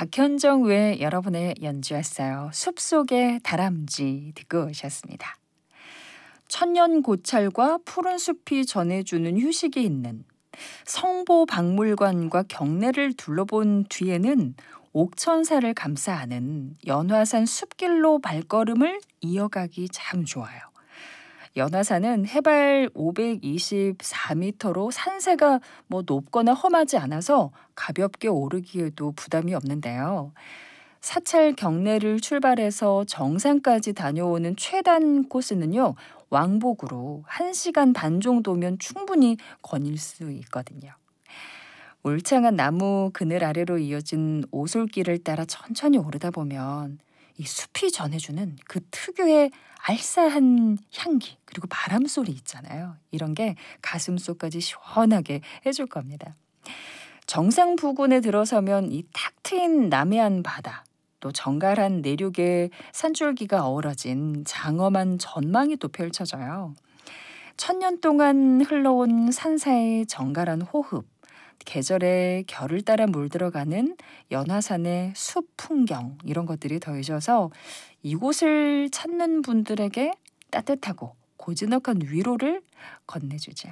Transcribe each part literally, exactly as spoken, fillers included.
박현정 외 여러분의 연주였어요. 숲속의 다람쥐 듣고 오셨습니다. 천년 고찰과 푸른 숲이 전해주는 휴식이 있는 성보박물관과 경내를 둘러본 뒤에는 옥천사를 감싸 안은 연화산 숲길로 발걸음을 이어가기 참 좋아요. 연화산은 해발 오백이십사 미터로 산세가 뭐 높거나 험하지 않아서 가볍게 오르기에도 부담이 없는데요. 사찰 경내를 출발해서 정상까지 다녀오는 최단 코스는요, 왕복으로 한 시간 반 정도면 충분히 거닐 수 있거든요. 울창한 나무 그늘 아래로 이어진 오솔길을 따라 천천히 오르다 보면 이 숲이 전해주는 그 특유의 알싸한 향기 그리고 바람 소리 있잖아요. 이런 게 가슴속까지 시원하게 해줄 겁니다. 정상 부근에 들어서면 이 탁 트인 남해안 바다, 또 정갈한 내륙의 산줄기가 어우러진 장엄한 전망이 또 펼쳐져요. 천년 동안 흘러온 산사의 정갈한 호흡, 계절의 결을 따라 물들어가는 연화산의 숲 풍경, 이런 것들이 더해져서 이곳을 찾는 분들에게 따뜻하고 고즈넉한 위로를 건네주죠.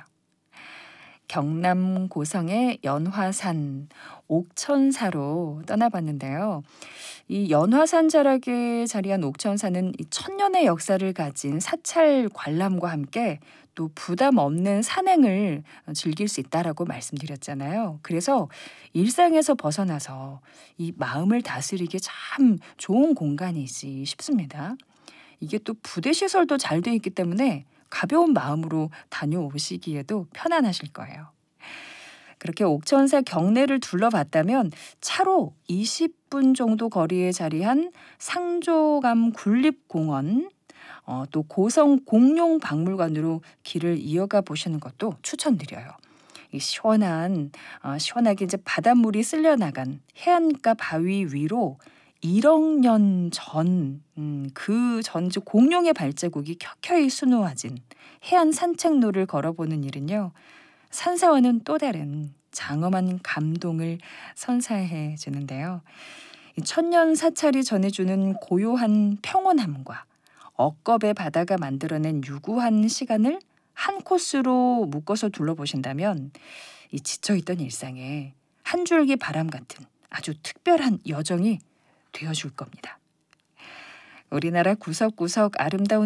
경남 고성의 연화산 옥천사로 떠나봤는데요. 이 연화산 자락에 자리한 옥천사는 이 천년의 역사를 가진 사찰 관람과 함께 또 부담 없는 산행을 즐길 수 있다라고 말씀드렸잖아요. 그래서 일상에서 벗어나서 이 마음을 다스리기 참 좋은 공간이지 싶습니다. 이게 또 부대 시설도 잘 돼 있기 때문에 가벼운 마음으로 다녀오시기에도 편안하실 거예요. 그렇게 옥천사 경내를 둘러봤다면 차로 이십 분 정도 거리에 자리한 상조감 군립공원, 어, 또 고성 공룡박물관으로 길을 이어가 보시는 것도 추천드려요. 이 시원한, 어, 시원하게 이제 바닷물이 쓸려나간 해안가 바위 위로 일억 년 전, 음, 그 전주 공룡의 발자국이 켜켜이 수놓아진 해안 산책로를 걸어보는 일은요, 산사와는 또 다른 장엄한 감동을 선사해 주는데요. 천년 사찰이 전해주는 고요한 평온함과 억겁의 바다가 만들어낸 유구한 시간을 한 코스로 묶어서 둘러보신다면 이 지쳐있던 일상에 한 줄기 바람 같은 아주 특별한 여정이 되어줄 겁니다. 우리나라 구석구석 아름다운